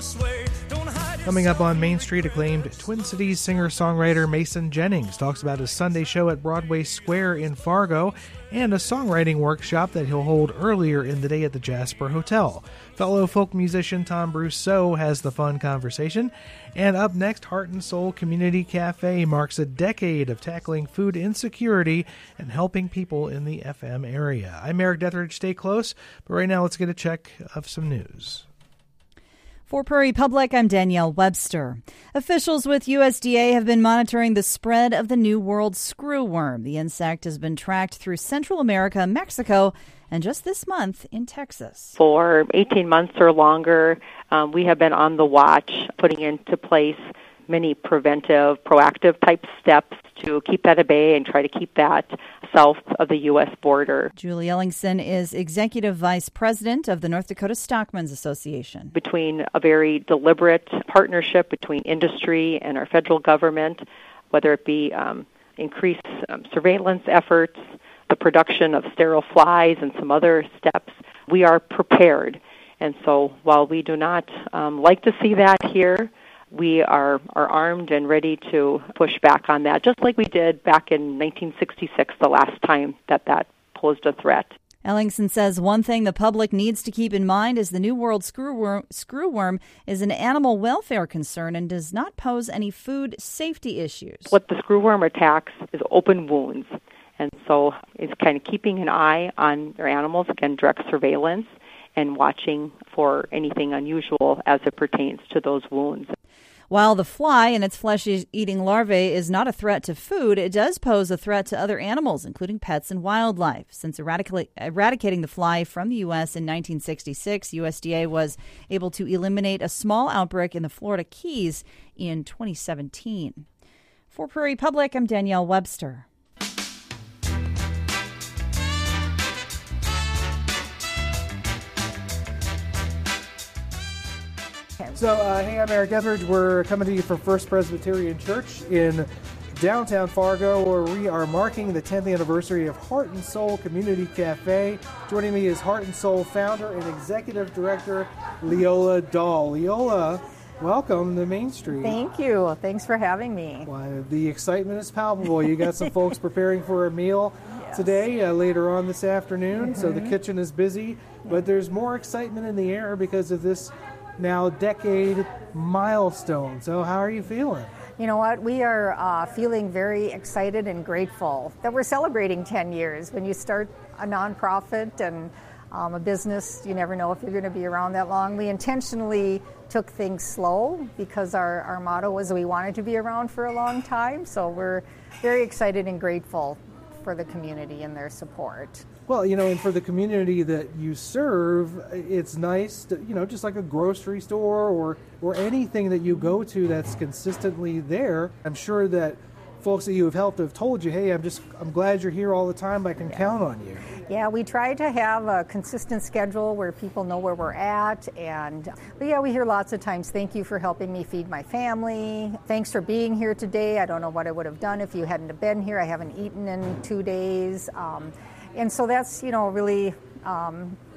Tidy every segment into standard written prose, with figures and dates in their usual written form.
Coming up on Main Street, acclaimed Twin Cities singer-songwriter Mason Jennings talks about his Sunday show at Broadway Square in Fargo and a songwriting workshop that he'll hold earlier in the day at the Jasper Hotel. Fellow folk musician Tom Brousseau has the fun conversation. And up next, Heart and Soul Community Cafe marks a decade of tackling food insecurity and helping people in the FM area. I'm Eric Detheridge. Stay close, but right now let's get a check of some news. For Prairie Public, I'm Danielle Webster. Officials with USDA have been monitoring the spread of the New World screwworm. The insect has been tracked through Central America, Mexico, and just this month in Texas. For 18 months or longer, we have been on the watch, putting into place many preventive, proactive type steps to keep that at bay and try to keep that south of the U.S. border. Julie Ellingson is Executive Vice President of the North Dakota Stockmen's Association. Between a very deliberate partnership between industry and our federal government, whether it be increased surveillance efforts, the production of sterile flies, and some other steps, we are prepared. And so while we do not like to see that here, we are armed and ready to push back on that, just like we did back in 1966, the last time that posed a threat. Ellingson says one thing the public needs to keep in mind is the New World screwworm is an animal welfare concern and does not pose any food safety issues. What the screwworm attacks is open wounds. And so it's kind of keeping an eye on their animals, again, direct surveillance, and watching for anything unusual as it pertains to those wounds. While the fly and its flesh-eating larvae is not a threat to food, it does pose a threat to other animals, including pets and wildlife. Since eradicating the fly from the U.S. in 1966, USDA was able to eliminate a small outbreak in the Florida Keys in 2017. For Prairie Public, I'm Danielle Webster. So, hey, I'm Eric Detheridge. We're coming to you from First Presbyterian Church in downtown Fargo, where we are marking the 10th anniversary of Heart and Soul Community Cafe. Joining me is Heart and Soul founder and executive director Leola Dahl. Leola, welcome to Main Street. Thank you. Thanks for having me. Well, the excitement is palpable. You got some folks preparing for a meal today, later on this afternoon, so the kitchen is busy. But there's more excitement in the air because of this now decade milestone. So how are you feeling? You know what? We are feeling very excited and grateful that we're celebrating 10 years. When you start a nonprofit and a business, you never know if you're going to be around that long. We intentionally took things slow because our motto was we wanted to be around for a long time. So we're very excited and grateful for the community and their support. Well, and for the community that you serve, it's nice to, just like a grocery store or anything that you go to that's consistently there. I'm sure that folks that you have helped have told you, hey, I'm glad you're here all the time. I can count on you. Yeah, we try to have a consistent schedule where people know where we're at. But yeah, we hear lots of times, thank you for helping me feed my family. Thanks for being here today. I don't know what I would have done if you hadn't have been here. I haven't eaten in 2 days. And so that's, really, I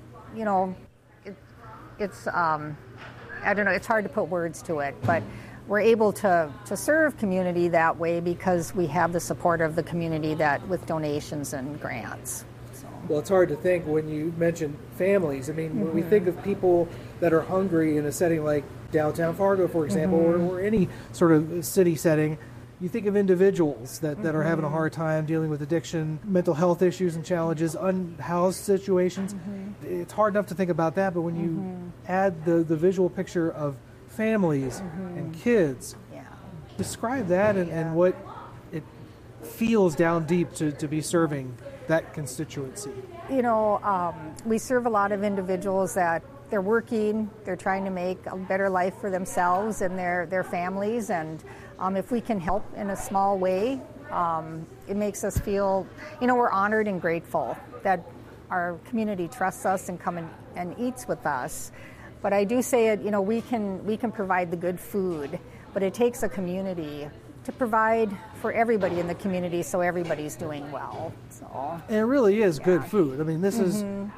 don't know, it's hard to put words to it, but we're able to serve community that way because we have the support of the community with donations and grants. So. Well, it's hard to think when you mention families. I mean, when we think of people that are hungry in a setting like downtown Fargo, for example, or any sort of city setting, you think of individuals that are having a hard time dealing with addiction, mental health issues and challenges, unhoused situations. It's hard enough to think about that, but when you add the visual picture of families and kids, describe that and what it feels down deep to be serving that constituency. We serve a lot of individuals that they're working, they're trying to make a better life for themselves and their families, and if we can help in a small way, it makes us feel, we're honored and grateful that our community trusts us and come and eats with us. But I do say it, we can provide the good food, but it takes a community to provide for everybody in the community so everybody's doing well. So, and it really is good food. I mean, this is, and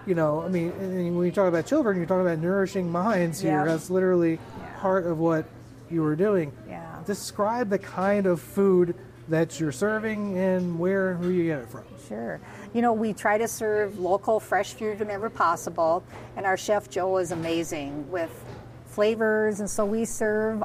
when you talk about children, you're talking about nourishing minds here. That's literally part of what you were doing. Yeah. Describe the kind of food that you're serving and where and who you get it from. Sure. We try to serve local, fresh food whenever possible, and our chef Joe is amazing with flavors, and so we serve,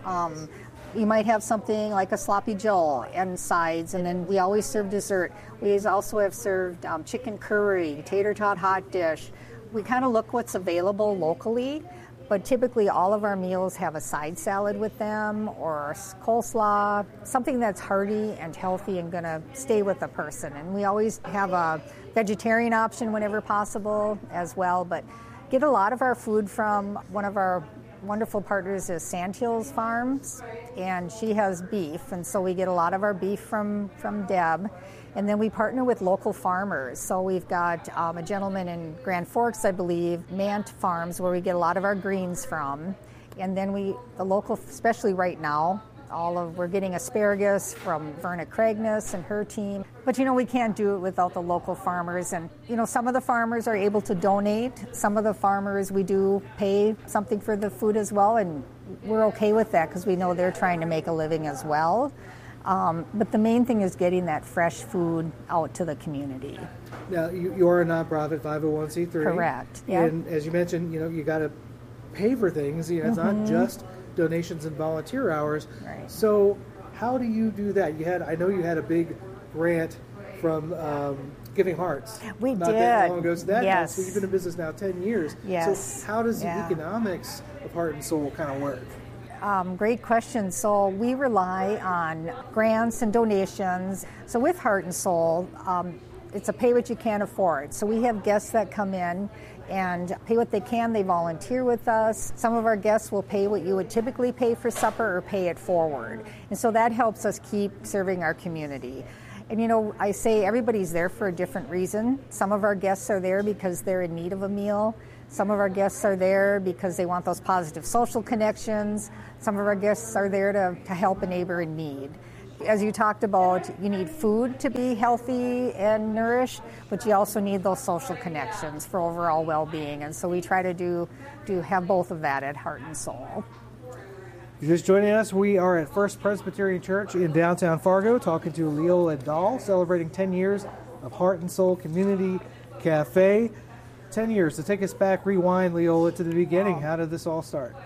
you might have something like a sloppy joe and sides, and then we always serve dessert. We also have served chicken curry, tater tot hot dish. We kind of look what's available locally, but typically all of our meals have a side salad with them or coleslaw, something that's hearty and healthy and going to stay with the person. And we always have a vegetarian option whenever possible as well, but get a lot of our food from one of our wonderful partners is Sandhills Farms, and she has beef, and so we get a lot of our beef from Deb. And then we partner with local farmers. So we've got a gentleman in Grand Forks, I believe, Mant Farms, where we get a lot of our greens from. And then the local, especially right now, we're getting asparagus from Verna Craigness and her team. But we can't do it without the local farmers. And some of the farmers are able to donate. Some of the farmers, we do pay something for the food as well, and we're okay with that because we know they're trying to make a living as well. But the main thing is getting that fresh food out to the community. Now, you're a nonprofit 501c3. Correct. Yep. And as you mentioned, you got to pay for things. It's not just donations and volunteer hours. Right. So how do you do that? I know you had a big grant from Giving Hearts. We not did. that long ago. So Yes. So you've been in business now 10 years. Yes. So how does the economics of Heart and Soul kind of work? Great question. So we rely on grants and donations. So with Heart and Soul, it's a pay what you can afford. So we have guests that come in and pay what they can. They volunteer with us. Some of our guests will pay what you would typically pay for supper or pay it forward. And so that helps us keep serving our community. And I say everybody's there for a different reason. Some of our guests are there because they're in need of a meal. Some of our guests are there because they want those positive social connections. Some of our guests are there to help a neighbor in need. As you talked about, you need food to be healthy and nourished, but you also need those social connections for overall well-being. And so we try to have both of that at Heart and Soul. If you're just joining us, we are at First Presbyterian Church in downtown Fargo talking to Leola Dahl, celebrating 10 years of Heart and Soul Community Cafe. 10 years. To take us back, rewind, Leola, to the beginning. How did this all start?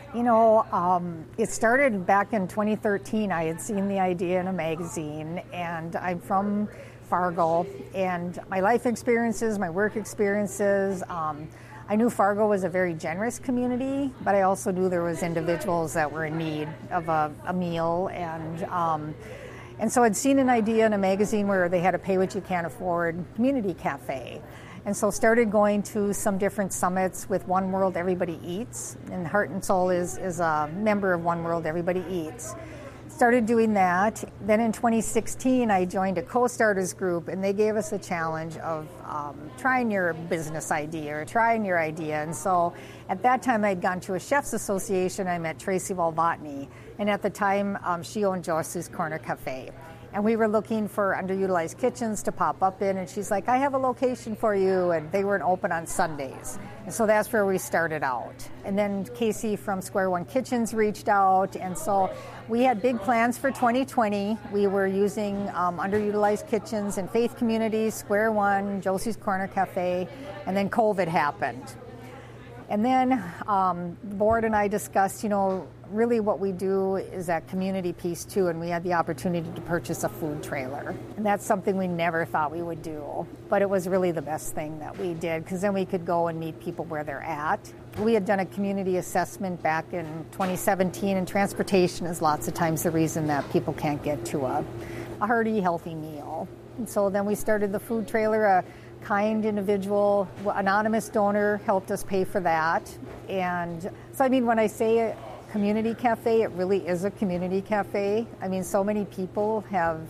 It started back in 2013. I had seen the idea in a magazine, and I'm from Fargo, and my life experiences, my work experiences, I knew Fargo was a very generous community, but I also knew there was individuals that were in need of a meal, and so I'd seen an idea in a magazine where they had a pay what you can afford community cafe. And so started going to some different summits with One World Everybody Eats, and Heart and Soul is a member of One World Everybody Eats. Started doing that. Then in 2016, I joined a co-starters group, and they gave us a challenge of trying your business idea or trying your idea. And so at that time, I'd gone to a chef's association. I met Tracy Volvotny, and at the time, she owned Josie's Corner Cafe. And we were looking for underutilized kitchens to pop up in, and she's like, I have a location for you, and they weren't open on Sundays. And so that's where we started out. And then Casey from Square One Kitchens reached out, and so we had big plans for 2020. We were using underutilized kitchens in faith communities, Square One, Josie's Corner Cafe, and then COVID happened. And then the board and I discussed, really what we do is that community piece too, and we had the opportunity to purchase a food trailer. And that's something we never thought we would do, but it was really the best thing that we did, because then we could go and meet people where they're at. We had done a community assessment back in 2017, and transportation is lots of times the reason that people can't get to a hearty, healthy meal. And so then we started the food trailer. A kind individual, anonymous donor helped us pay for that. And so, when I say community cafe, it really is a community cafe. So many people have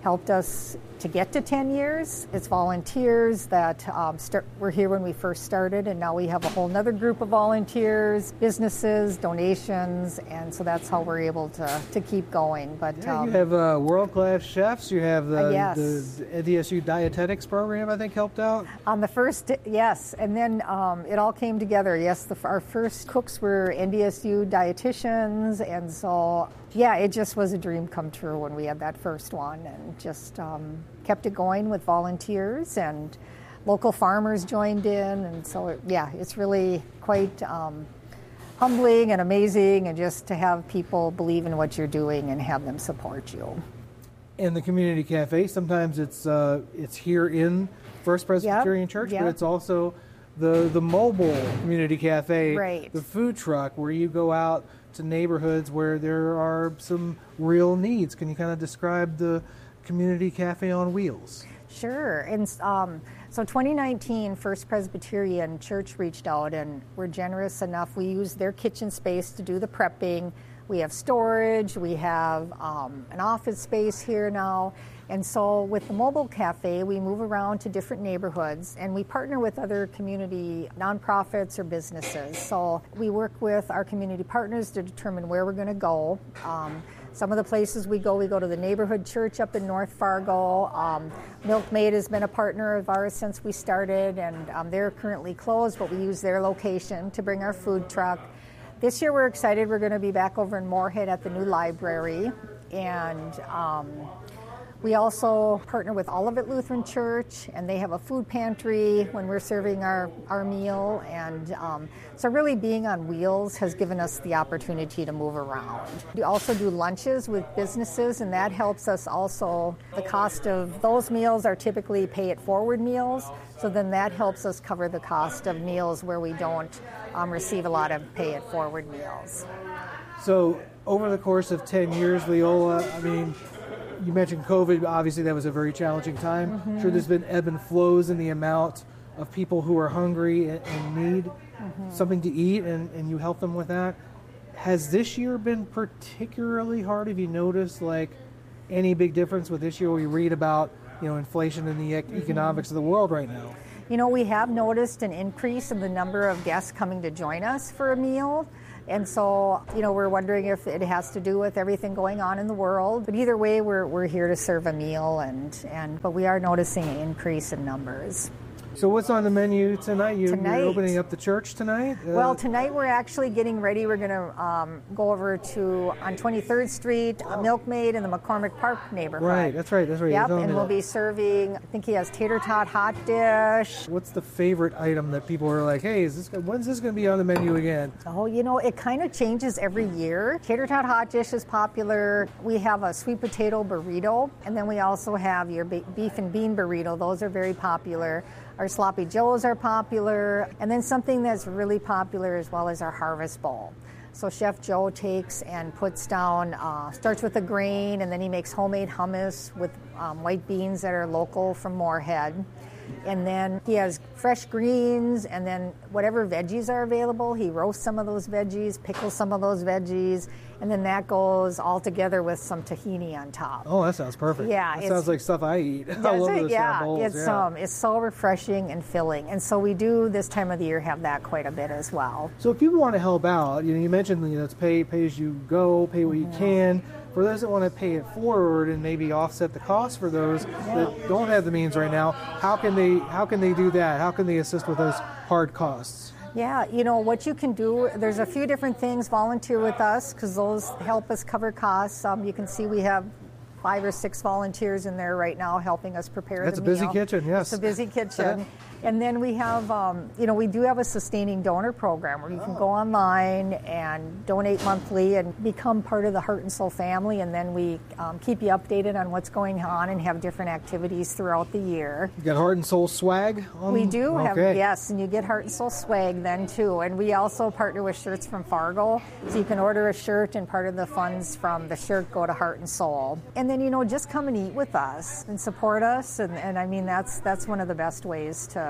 helped us to get to 10 years. It's volunteers that were here when we first started, and now we have a whole nother group of volunteers, businesses, donations, and so that's how we're able to keep going. But you have world-class chefs. You have the yes. NDSU dietetics program, I think, helped out. On the first, yes, and then it all came together. Yes, our first cooks were NDSU dietitians, and so yeah, it just was a dream come true when we had that first one, and just kept it going with volunteers, and local farmers joined in, and so it's really quite humbling and amazing, and just to have people believe in what you're doing and have them support you. And the community cafe, sometimes it's here in First Presbyterian Church, but it's also the mobile community cafe, right. The food truck where you go out to neighborhoods where there are some real needs. Can you kind of describe the community cafe on wheels? Sure. And so 2019, First Presbyterian Church reached out and were generous enough. We used their kitchen space to do the prepping. We have storage. We have an office space here now. And so with the mobile cafe, we move around to different neighborhoods, and we partner with other community nonprofits or businesses. So we work with our community partners to determine where we're going to go. Some of the places we go to the neighborhood church up in North Fargo. Milkmaid has been a partner of ours since we started, and they're currently closed, but we use their location to bring our food truck. This year we're excited. We're going to be back over in Moorhead at the new library, and we also partner with Olivet Lutheran Church, and they have a food pantry when we're serving our meal. And so really being on wheels has given us the opportunity to move around. We also do lunches with businesses, and that helps us also. The cost of those meals are typically pay-it-forward meals, so then that helps us cover the cost of meals where we don't receive a lot of pay-it-forward meals. So over the course of 10 years, Leola, I mean, you mentioned COVID. Obviously, that was a very challenging time. Mm-hmm. I'm sure there's been ebb and flows in the amount of people who are hungry and need something to eat, and you help them with that. Has this year been particularly hard? Have you noticed, like, any big difference with this year? We read about, inflation in the economics of the world right now. We have noticed an increase in the number of guests coming to join us for a meal. And so, we're wondering if it has to do with everything going on in the world. But either way, we're here to serve a meal, but we are noticing an increase in numbers. So what's on the menu tonight? You're opening up the church tonight? Well, tonight we're actually getting ready. We're going to go over on 23rd Street, Milkmaid in the McCormick Park neighborhood. Right, that's right. Yep, and we'll be serving, I think he has tater tot hot dish. What's the favorite item that people are like, hey, when's this going to be on the menu again? Oh, it kind of changes every year. Tater tot hot dish is popular. We have a sweet potato burrito, and then we also have your beef and bean burrito. Those are very popular. Our sloppy joes are popular, and then something that's really popular as well as our harvest bowl. So Chef Joe takes and puts down, starts with a grain, and then he makes homemade hummus with white beans that are local from Moorhead. And then he has fresh greens, and then whatever veggies are available, he roasts some of those veggies, pickles some of those veggies, and then that goes all together with some tahini on top. Oh, that sounds perfect. Yeah. That sounds like stuff I eat. I love those kind of bowls. It's so refreshing and filling. And so we do, this time of the year, have that quite a bit as well. So if people want to help out, you mentioned it's pay as you go, pay what you can. For those that want to pay it forward and maybe offset the cost for those that don't have the means right now, how can they do that? How can they assist with those hard costs? Yeah, what you can do, there's a few different things. Volunteer with us, because those help us cover costs. You can see we have 5 or 6 volunteers in there right now helping us prepare the meal. That's a busy kitchen, yes. It's a busy kitchen. And then we have, we do have a sustaining donor program where you can go online and donate monthly and become part of the Heart and Soul family. And then we keep you updated on what's going on and have different activities throughout the year. You got Heart and Soul swag? We do have, yes, and you get Heart and Soul swag then too. And we also partner with Shirts from Fargo. So you can order a shirt, and part of the funds from the shirt go to Heart and Soul. And then, just come and eat with us and support us. And I mean, that's one of the best ways to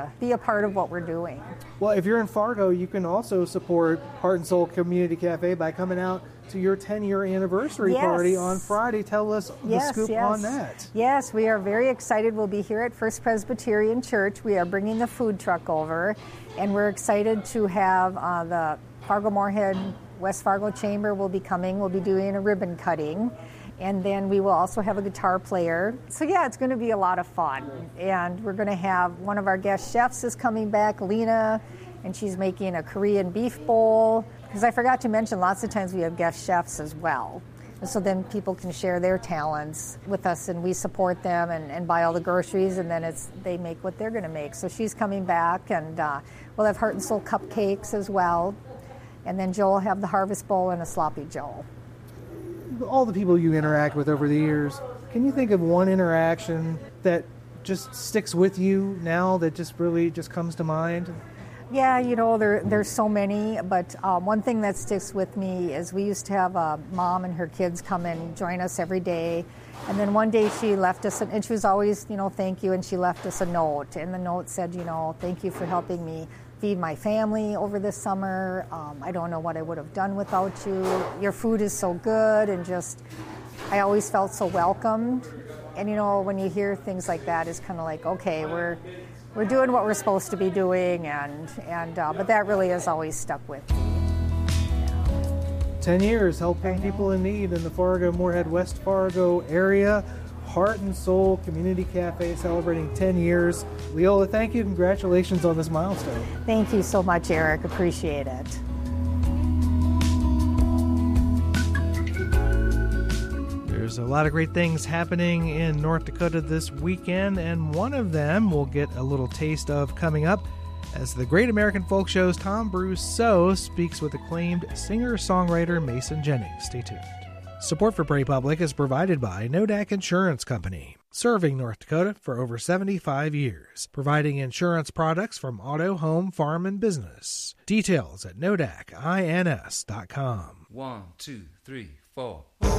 to be a part of what we're doing. Well, if you're in Fargo, you can also support Heart and Soul Community Cafe by coming out to your 10-year anniversary party on Friday. Tell us the scoop on that. Yes, we are very excited. We'll be here at First Presbyterian Church. We are bringing the food truck over, and we're excited to have the Fargo-Moorhead West Fargo Chamber will be coming. We'll be doing a ribbon cutting. And then we will also have a guitar player. So yeah, it's going to be a lot of fun. And we're going to have one of our guest chefs is coming back, Lena, and she's making a Korean beef bowl. Because I forgot to mention, lots of times we have guest chefs as well. And so then people can share their talents with us, and we support them and buy all the groceries, and then they make what they're going to make. So she's coming back, and we'll have Heart and Soul cupcakes as well. And then Joe will have the Harvest Bowl and a Sloppy Joe. All the people you interact with over the years, can you think of one interaction that just sticks with you now, that just really just comes to mind? Yeah, there's so many, but one thing that sticks with me is we used to have a mom and her kids come and join us every day. And then one day she left us, and she was always, thank you, and she left us a note. And the note said, thank you for helping me feed my family over this summer. I don't know what I would have done without you. Your food is so good, and I always felt so welcomed. And when you hear things like that, it's kind of like, okay, we're doing what we're supposed to be doing, but that really has always stuck with me. 10 years helping people in need in the Fargo-Moorhead, West Fargo area. Heart and Soul Community Cafe celebrating 10 years. Leola, thank you. Congratulations on this milestone. Thank you so much, Eric. Appreciate it. There's a lot of great things happening in North Dakota this weekend, and one of them we'll get a little taste of coming up as the Great American Folk Show's Tom Brousseau speaks with acclaimed singer-songwriter Mason Jennings. Stay tuned. Support for Prairie Public is provided by Nodak Insurance Company, serving North Dakota for over 75 years, providing insurance products from auto, home, farm, and business. Details at nodakins.com. 1, 2, 3, 4.